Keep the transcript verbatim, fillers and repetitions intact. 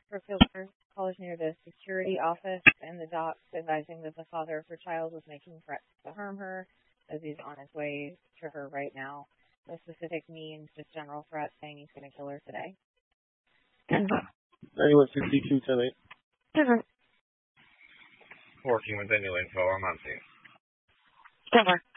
Brookfield College near the security office and the docs advising that the father of her child was making threats to harm her as he's on his way to her right now. No specific means, just general threats saying he's going to kill her today. ninety-one sixty-two, ten eight. Working with any info, I'm on scene. Denver.